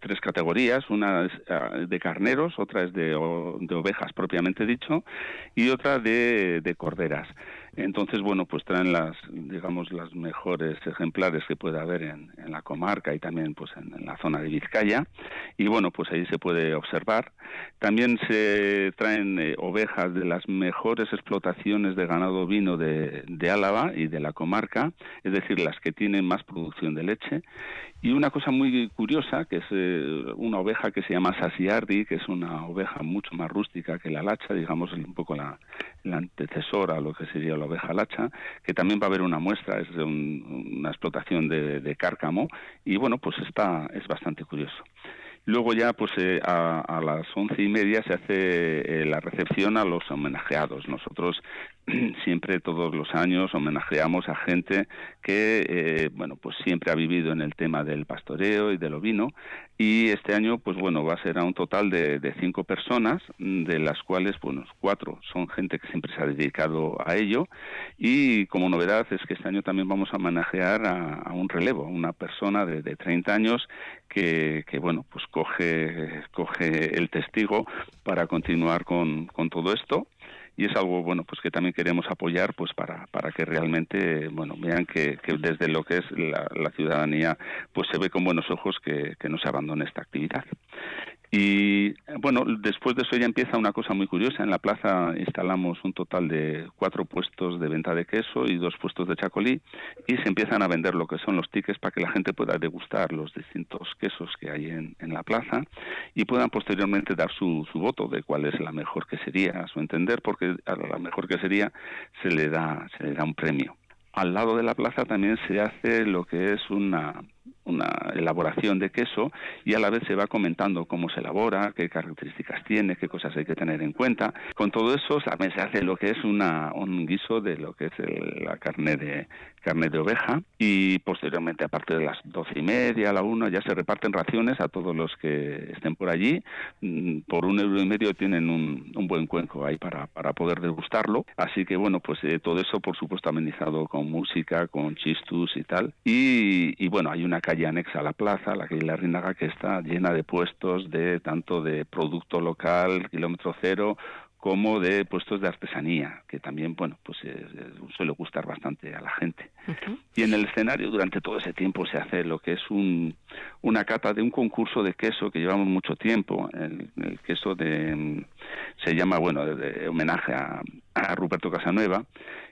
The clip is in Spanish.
tres categorías, una es de carneros, otra es de ovejas propiamente dicho, y otra de corderas. Entonces, bueno, pues traen las mejores ejemplares que puede haber en la comarca y también pues en la zona de Vizcaya, y bueno, pues ahí se puede observar. También se traen ovejas de las mejores explotaciones de ganado ovino de Álava y de la comarca, es decir, las que tienen más producción de leche. Y una cosa muy curiosa, que es una oveja que se llama Sasiardi, que es una oveja mucho más rústica que la lacha, digamos un poco la antecesora a lo que sería la oveja lacha, que también va a haber una muestra, es de una explotación de Cárcamo, y bueno, pues es bastante curioso. Luego ya pues a las 11:30 se hace la recepción a los homenajeados. Nosotros siempre, todos los años, homenajeamos a gente que bueno, pues siempre ha vivido en el tema del pastoreo y del ovino, y este año pues bueno, va a ser a un total de 5 personas, de las cuales bueno, 4 son gente que siempre se ha dedicado a ello, y como novedad es que este año también vamos a homenajear a un relevo, una persona de 30 años que bueno, pues coge el testigo para continuar con todo esto, y es algo bueno pues que también queremos apoyar pues para que realmente bueno vean que desde lo que es la ciudadanía pues se ve con buenos ojos que no se abandone esta actividad. Y bueno, después de eso ya empieza una cosa muy curiosa. En la plaza instalamos un total de 4 puestos de venta de queso y 2 puestos de chacolí, y se empiezan a vender lo que son los tickets para que la gente pueda degustar los distintos quesos que hay en la plaza y puedan posteriormente dar su voto de cuál es la mejor quesería, a su entender, porque a la mejor quesería se le da un premio. Al lado de la plaza también se hace lo que es una elaboración de queso, y a la vez se va comentando cómo se elabora, qué características tiene, qué cosas hay que tener en cuenta. Con todo eso también se hace lo que es un guiso de lo que es la carne de oveja, y posteriormente a partir de las 12:30 a la 1 ya se reparten raciones a todos los que estén por allí. Por 1,5 € tienen un buen cuenco ahí para poder degustarlo. Así que bueno, pues todo eso por supuesto amenizado con música, con chistus y tal. Y bueno, hay una calle anexa a la plaza, la calle Larrinaga, que está llena de puestos tanto de producto local, kilómetro cero, como de puestos de artesanía, que también, bueno, pues suele gustar bastante a la gente. Uh-huh. Y en el escenario, durante todo ese tiempo, se hace lo que es una cata de un concurso de queso que llevamos mucho tiempo. El queso se llama, bueno, de homenaje a Ruperto Casanueva,